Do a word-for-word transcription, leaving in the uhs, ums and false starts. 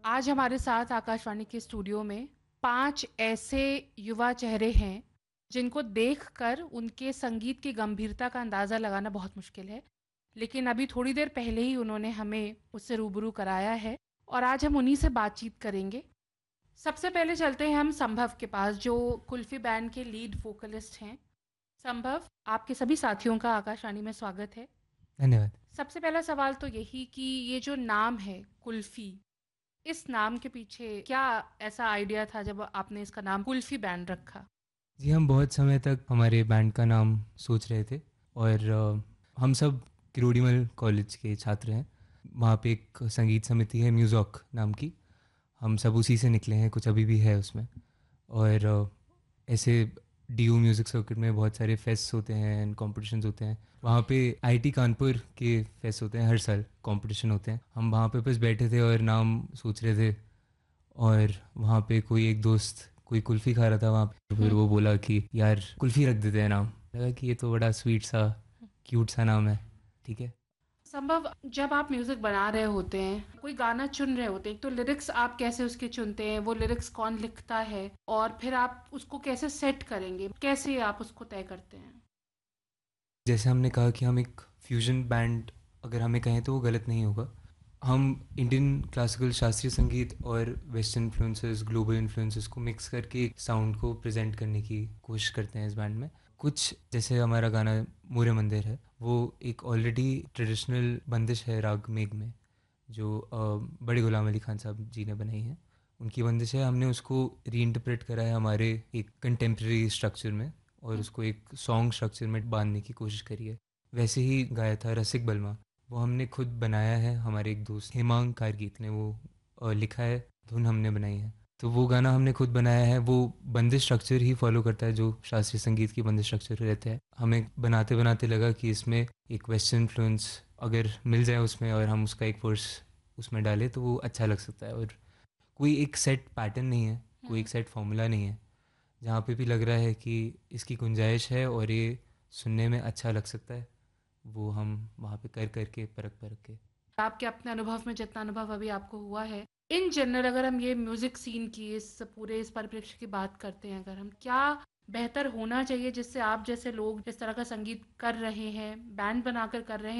आज हमारे साथ आकाशवाणी के स्टूडियो में पांच ऐसे युवा चेहरे हैं जिनको देखकर उनके संगीत की गंभीरता का अंदाज़ा लगाना बहुत मुश्किल है। लेकिन अभी थोड़ी देर पहले ही उन्होंने हमें उससे रूबरू कराया है और आज हम उन्हीं से बातचीत करेंगे। सबसे पहले चलते हैं हम संभव के पास, जो कुल्फी बैंड के लीड वोकलिस्ट हैं। संभव, आपके सभी साथियों का आकाशवाणी में स्वागत है। धन्यवाद। सबसे पहला सवाल तो यही कि ये जो नाम है कुल्फी, इस नाम के पीछे क्या ऐसा आइडिया था जब आपने इसका नाम कुल्फी बैंड रखा? जी, हम बहुत समय तक हमारे बैंड का नाम सोच रहे थे और अ, हम सब किरोड़ीमल कॉलेज के छात्र हैं। वहाँ पे एक संगीत समिति है म्यूज़ॉक नाम की। हम सब उसी से निकले हैं, कुछ अभी भी है उसमें। और अ, ऐसे डी यू म्यूज़िक सर्किट में बहुत सारे फेस्ट होते हैं एंड कॉम्पिटिशन्स होते हैं। वहाँ पे आई टी कानपुर के फेस्ट होते हैं, हर साल कॉम्पिटिशन होते हैं। हम वहाँ पे बस बैठे थे और नाम सोच रहे थे और वहाँ पे कोई एक दोस्त कोई कुल्फ़ी खा रहा था वहाँ पे, फिर हम्म। वो बोला कि यार कुल्फ़ी रख देते हैं नाम। लगा कि ये तो बड़ा स्वीट सा क्यूट सा नाम है, ठीक है। संभव, जब आप म्यूजिक बना रहे होते हैं, कोई गाना चुन रहे होते हैं, तो लिरिक्स आप कैसे उसके चुनते हैं? वो लिरिक्स कौन लिखता है और फिर आप उसको कैसे सेट करेंगे, कैसे आप उसको तय करते हैं? जैसे हमने कहा कि हम एक फ्यूजन बैंड अगर हमें कहें तो वो गलत नहीं होगा। हम इंडियन क्लासिकल शास्त्रीय संगीत और वेस्टर्न इन्फ्लुएंसेस, ग्लोबल इन्फ्लुएंसेस को मिक्स करके एक साउंड को प्रेजेंट करने की कोशिश करते हैं इस बैंड में। कुछ जैसे हमारा गाना मोरे मंदिर है, वो एक ऑलरेडी ट्रेडिशनल बंदिश है राग मेघ में, जो अ, बड़े गुलाम अली खान साहब जी ने बनाई है। उनकी बंदिश है, हमने उसको रीइंटरप्रेट करा है हमारे एक कंटेम्प्रेरी स्ट्रक्चर में और हम्म। उसको एक सॉन्ग स्ट्रक्चर में बांधने की कोशिश करी है। वैसे ही गाया था रसिक बल्मा, वो हमने खुद बनाया है। हमारे एक दोस्त हेमांग कारगीत ने वो अ, लिखा है, धुन हमने बनाई है। तो वो गाना हमने खुद बनाया है। वो बंदिश स्ट्रक्चर ही फॉलो करता है जो शास्त्रीय संगीत की बंदिश स्ट्रक्चर रहता है। हमें बनाते बनाते लगा कि इसमें एक वेस्टर्न इन्फ्लुएंस अगर मिल जाए उसमें और हम उसका एक वर्स उसमें डालें तो वो अच्छा लग सकता है। और कोई एक सेट पैटर्न नहीं है, कोई हम्म। एक सेट फॉर्मूला नहीं है। जहाँ पे भी लग रहा है कि इसकी गुंजाइश है और ये सुनने में अच्छा लग सकता है, वो हम वहाँ पे कर करके परख परख के। आपके अपने अनुभव में जितना अनुभव अभी आपको हुआ है, इन जनरल अगर हम ये म्यूजिक सीन की इस पूरे इस परिप्रेक्ष्य की बात करते हैं, अगर हम क्या बेहतर होना चाहिए जिससे आप जैसे लोग जिस तरह का संगीत कर रहे हैं, बैंड बनाकर कर रहे हैं,